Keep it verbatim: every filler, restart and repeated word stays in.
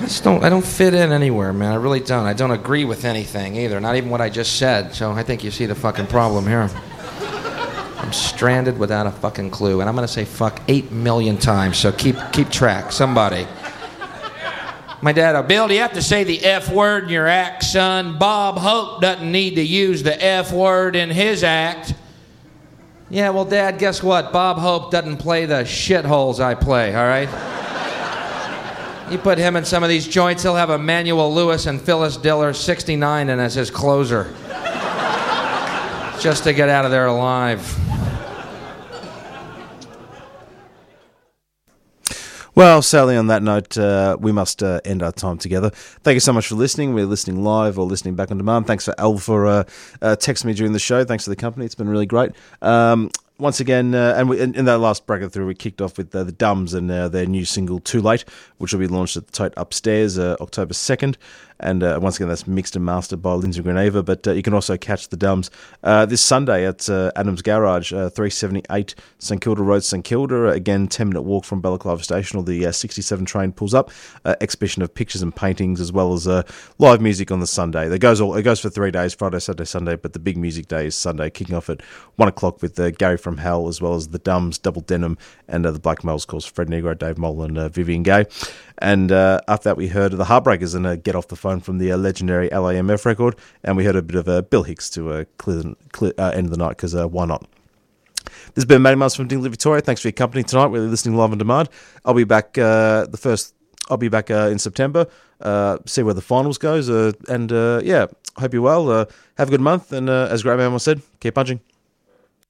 I just don't, I don't fit in anywhere, man. I really don't. I don't agree with anything either, not even what I just said. So I think you see the fucking problem here. I'm stranded without a fucking clue, and I'm going to say fuck eight million times, so keep keep track, somebody. My dad, oh, Bill, do you have to say the F word in your act, son? Bob Hope doesn't need to use the F word in his act. Yeah, well, Dad, guess what? Bob Hope doesn't play the shitholes I play, all right? You put him in some of these joints, he'll have Emmanuel Lewis and Phyllis Diller sixty-nine in as his closer. Just to get out of there alive. Well, sadly, on that note, uh, we must uh, end our time together. Thank you so much for listening. We're listening live or listening back on demand. Thanks for Al for uh, uh, texting me during the show. Thanks for the company. It's been really great. Um, once again, uh, and we, in, in that last bracket through, we kicked off with uh, the Dumbs and uh, their new single, Too Late, which will be launched at the Tote Upstairs uh, October second. And uh, once again, that's mixed and mastered by Lindsay Greneva. But uh, you can also catch the Dumbs uh, this Sunday at uh, Adams Garage, uh, three seventy-eight St Kilda Road, St Kilda. Again, ten-minute walk from Balaclava Station, or the uh, sixty-seven train pulls up. Uh, exhibition of pictures and paintings, as well as uh, live music on the Sunday. That goes all it goes for three days: Friday, Saturday, Sunday. But the big music day is Sunday, kicking off at one o'clock with uh, Gary from Hell, as well as the Dumbs, Double Denim, and uh, the Black Males, of course, Fred Negro, Dave Mole, and uh, Vivian Gay. And uh, after that, we heard the Heartbreakers and uh, Get Off the Phone from the uh, legendary L A M F record. And we heard a bit of uh, Bill Hicks to uh, clear, clear uh, end of the night, because uh, why not? This has been Matty Miles from Dingley, Victoria. Thanks for your company tonight. We're listening live on demand. I'll be back uh, the first. I'll be back uh, in September. Uh, see where the finals goes. Uh, and uh, yeah, hope you're well. Uh, have a good month. And uh, as Great Man once said, keep punching.